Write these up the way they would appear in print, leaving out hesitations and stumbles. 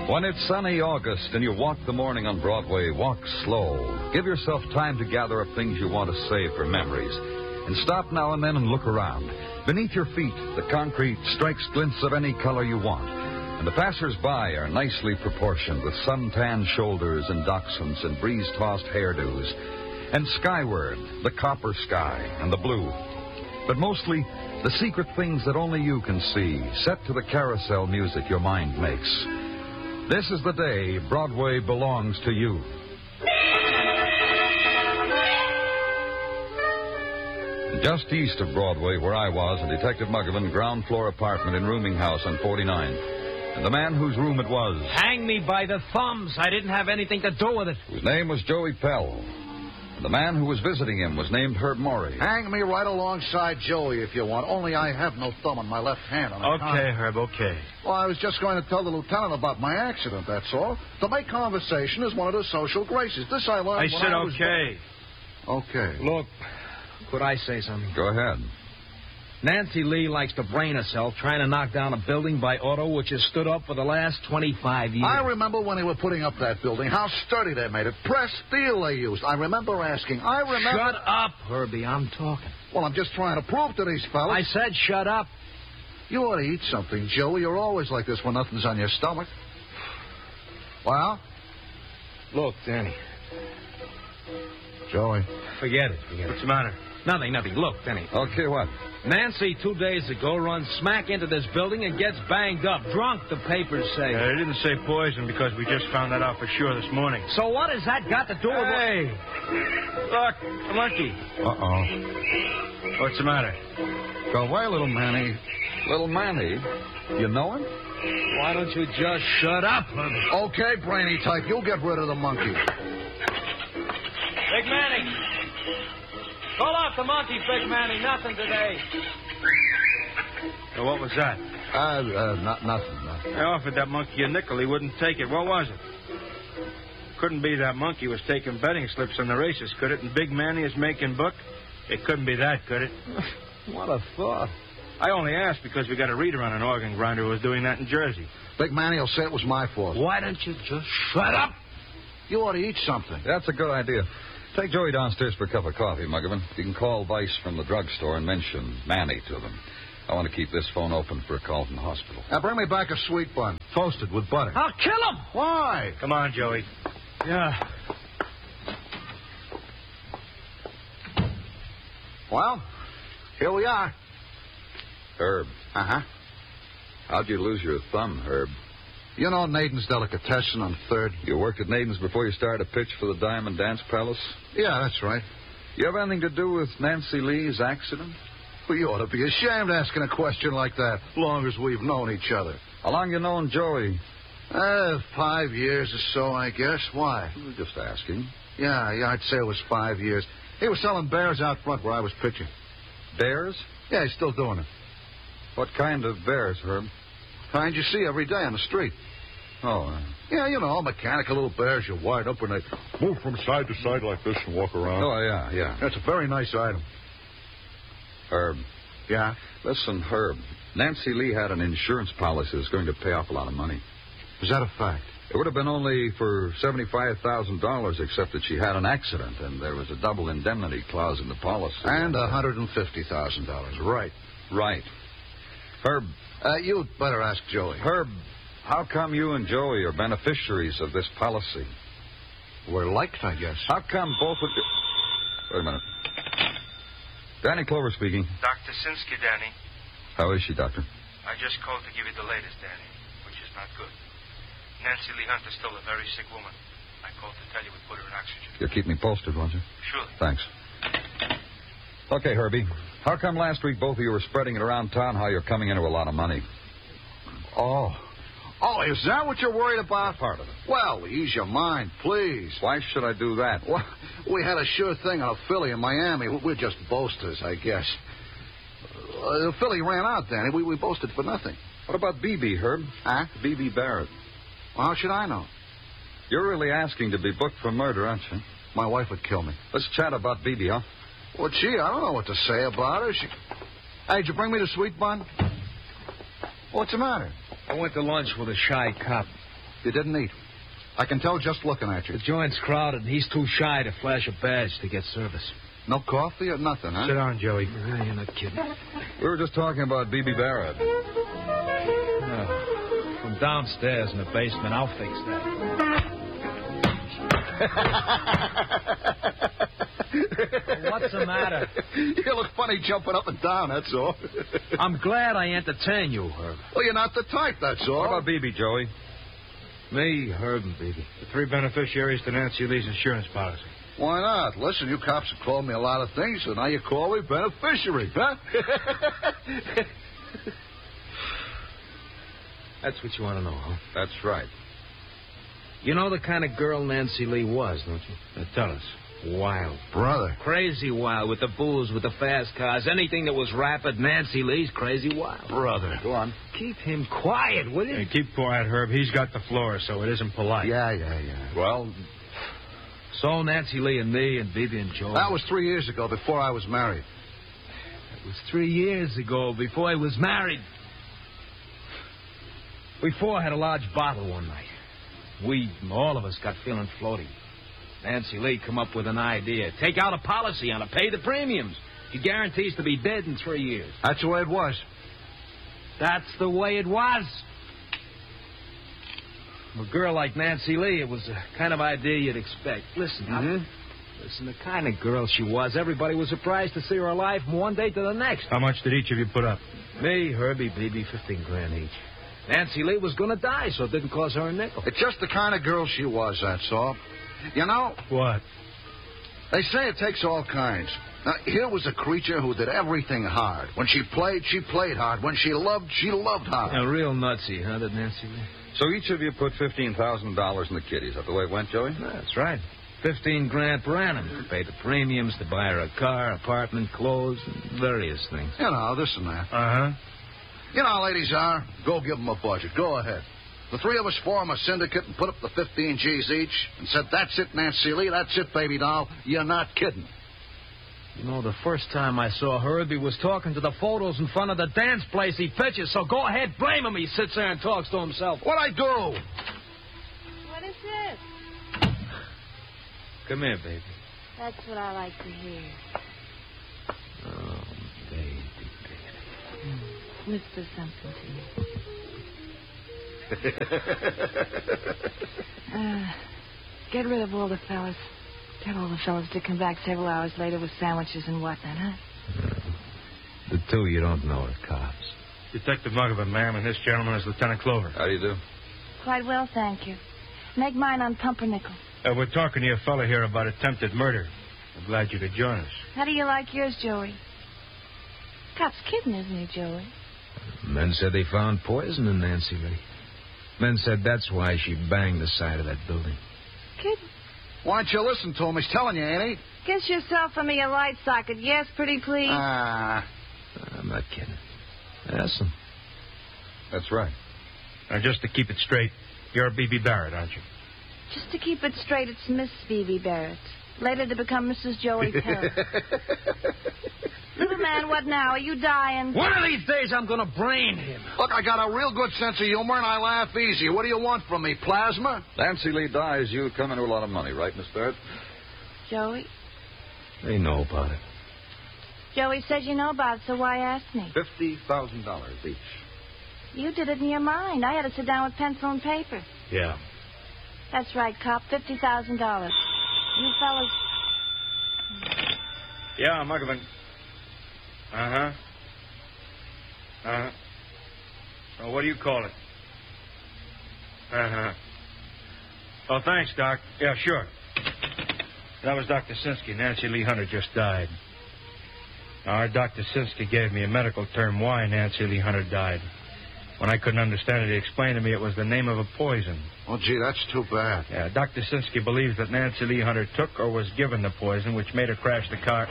When it's sunny August and you walk the morning on Broadway, walk slow. Give yourself time to gather up things you want to save for memories. And stop now and then and look around. Beneath your feet, the concrete strikes glints of any color you want. And the passers-by are nicely proportioned with sun-tanned shoulders and dachshunds and breeze-tossed hairdos. And skyward, the copper sky and the blue. But mostly, the secret things that only you can see, set to the carousel music your mind makes. This is the day Broadway belongs to you. Just east of Broadway, where I was, in Detective Muggavan, ground floor apartment in rooming house on 49. And the man whose room it was... Hang me by the thumbs. I didn't have anything to do with it. Whose name was Joey Pell. And the man who was visiting him was named Herb Morey. Hang me right alongside Joey if you want, only I have no thumb on my left hand. Okay, Herb, okay. Well, I was just going to tell the lieutenant about my accident, that's all. To make conversation is one of the social graces. This I learned I said okay. Okay. Look, could I say something? Go ahead. Nancy Lee likes to brain herself trying to knock down a building by auto which has stood up for the last 25 years. I remember when they were putting up that building, how sturdy they made it. Pressed steel they used. I remember asking. Shut up, Herbie. I'm talking. Well, I'm just trying to prove to these fellas. I said shut up. You ought to eat something, Joey. You're always like this when nothing's on your stomach. Well? Look, Danny. Joey. Forget it. What's the matter? Nothing. Look, Danny. Okay, what? Nancy, 2 days ago, runs smack into this building and gets banged up. Drunk, the papers say. They didn't say poison because we just found that out for sure this morning. So what has that got to do with... Hey! Look, a monkey. Uh-oh. What's the matter? Go away, little Manny. Little Manny. You know him? Why don't you just shut up, Herbie? Okay, brainy type. You'll get rid of the monkey. Big Manny. Call off the monkey, Big Manny. Nothing today. What was that? Nothing. I offered that monkey a nickel. He wouldn't take it. What was it? Couldn't be that monkey was taking betting slips on the races, could it? And Big Manny is making book? It couldn't be that, could it? What a thought. I only asked because we got a reader on an organ grinder who was doing that in Jersey. Big Manny will say it was my fault. Why don't you just shut up? You ought to eat something. That's a good idea. Take Joey downstairs for a cup of coffee, Muggavan. You can call Vice from the drugstore and mention Manny to them. I want to keep this phone open for a call from the hospital. Now bring me back a sweet bun, toasted with butter. I'll kill him. Why? Come on, Joey. Yeah. Well, here we are. Herb. Uh-huh. How'd you lose your thumb, Herb? You know Naden's Delicatessen on 3rd? You worked at Naden's before you started to pitch for the Diamond Dance Palace? Yeah, that's right. You have anything to do with Nancy Lee's accident? Well, you ought to be ashamed asking a question like that, long as we've known each other. How long you known Joey? 5 years or so, I guess. Why? I was just asking. Yeah, I'd say it was 5 years. He was selling bears out front where I was pitching. Bears? Yeah, he's still doing it. What kind of bears, Herb? Kind you see every day on the street. Oh, Yeah, you know, mechanical little bears you wide up and they move from side to side like this and walk around. Oh, yeah. That's a very nice item. Herb. Yeah? Listen, Herb. Nancy Lee had an insurance policy that's going to pay off a lot of money. Is that a fact? It would have been only for $75,000, except that she had an accident, and there was a double indemnity clause in the policy. And $150,000. Right. Right. Herb. You'd better ask Joey. Herb, how come you and Joey are beneficiaries of this policy? We're liked, I guess. How come both of you... Wait a minute. Danny Clover speaking. Dr. Sinsky, Danny. How is she, Doctor? I just called to give you the latest, Danny, which is not good. Nancy Lee Hunter's still a very sick woman. I called to tell you we put her in oxygen. You'll keep me posted, won't you? Surely. Thanks. Okay, Herbie. How come last week both of you were spreading it around town how you're coming into a lot of money? Oh, is that what you're worried about? Part of it. Well, ease your mind, please. Why should I do that? Well, we had a sure thing on a filly in Miami. We're just boasters, I guess. The filly ran out, Danny. We boasted for nothing. What about BB, Herb? Huh? BB Barrett. Well, how should I know? You're really asking to be booked for murder, aren't you? My wife would kill me. Let's chat about BB, huh? Well, gee, I don't know what to say about her. Hey, did you bring me the sweet bun? What's the matter? I went to lunch with a shy cop. You didn't eat. I can tell just looking at you. The joint's crowded, and he's too shy to flash a badge to get service. No coffee or nothing, huh? Sit down, Joey. You're not kidding. We were just talking about B.B. Barrett. No. From downstairs in the basement, I'll fix that. What's the matter? You look funny jumping up and down, that's all. I'm glad I entertain you, Herb. Well, you're not the type, that's all. What about B.B., Joey? Me, Herb, and Baby. The 3 beneficiaries to Nancy Lee's insurance policy. Why not? Listen, you cops have called me a lot of things, so now you call me beneficiary, huh? That's what you want to know, huh? That's right. You know the kind of girl Nancy Lee was, don't you? Tell us. Wild. Brother. Crazy wild, with the booze, with the fast cars. Anything that was rapid, Nancy Lee's crazy wild. Brother. Go on. Keep him quiet, will you? Hey, keep quiet, Herb. He's got the floor, so it isn't polite. Yeah. Well, So Nancy Lee and me and Bibi and Joe. That was 3 years ago, before I was married. It was 3 years ago, before I was married. We four had a large bottle one night. All of us got feeling floaty. Nancy Lee come up with an idea. Take out a policy on it, pay the premiums. She guarantees to be dead in 3 years. That's the way it was. That's the way it was. A girl like Nancy Lee, it was the kind of idea you'd expect. Listen, listen, the kind of girl she was, everybody was surprised to see her alive from one day to the next. How much did each of you put up? Me, Herbie, Baby, $15,000 each. Nancy Lee was going to die, so it didn't cost her a nickel. It's just the kind of girl she was, that's all. You know, What? they say it takes all kinds. Now, here was a creature who did everything hard. When she played hard. When she loved hard. Yeah, real nutsy, huh, that Nancy Lee? so each of you put $15,000 in the kitty. Is that the way it went, Joey? That's right. $15,000 per annum to pay the premiums, to buy her a car, apartment, clothes, and various things. You know, this and that. Uh-huh. You know how ladies are. Go give them a budget. Go ahead. The 3 of us form a syndicate and put up the 15 G's each and said, that's it, Nancy Lee. That's it, baby doll. You're not kidding. You know, the first time I saw Herbie was talking to the photos in front of the dance place he pitches, so go ahead, blame him. He sits there and talks to himself. What'd I do? What is this? Come here, baby. That's what I like to hear. Oh, baby. Whisper something to me. Get rid of all the fellas. Tell all the fellas to come back several hours later with sandwiches and whatnot, huh? The 2 you don't know are cops. Detective Muggavan, ma'am, and this gentleman is Lieutenant Clover. How do you do? Quite well, thank you. Make mine on pumpernickel. We're talking to your fellow here about attempted murder. I'm glad you could join us. How do you like yours, Joey? Cop's kidding, isn't he, Joey? Men said they found poison in Nancy Lee. Men said that's why she banged the side of that building. Kidding? Why don't you listen to him? He's telling you, ain't he? Get yourself for me a light socket. Yes, pretty please. Ah. I'm not kidding. Ask him. That's right. Now, just to keep it straight, you're B.B. Barrett, aren't you? Just to keep it straight, it's Miss Phoebe Barrett. Later to become Mrs. Joey Terrell. Little man, what now? Are you dying? One of these days I'm going to brain him. Look, I got a real good sense of humor, and I laugh easy. What do you want from me, plasma? Nancy Lee dies, you come into a lot of money, right, Miss Barrett? Joey? They know about it. Joey said you know about it, so why ask me? $50,000 each. You did it in your mind. I had to sit down with pencil and paper. Yeah. That's right, cop. $50,000. You fellas... Yeah, Muggavan. Uh-huh. Uh-huh. Oh, what do you call it? Uh-huh. Oh, thanks, Doc. Yeah, sure. That was Dr. Sinsky. Nancy Lee Hunter just died. Our Dr. Sinsky gave me a medical term why Nancy Lee Hunter died. When I couldn't understand it, he explained to me it was the name of a poison. Oh, gee, that's too bad. Yeah, Dr. Sinsky believes that Nancy Lee Hunter took or was given the poison, which made her crash the car.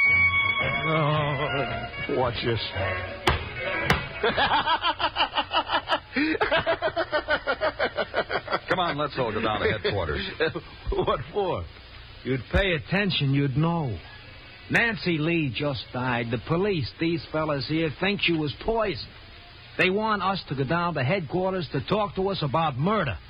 Oh, watch this. Come on, let's all go down to headquarters. What for? You'd pay attention, you'd know. Nancy Lee just died. The police, these fellas here, think she was poisoned. They want us to go down to headquarters to talk to us about murder.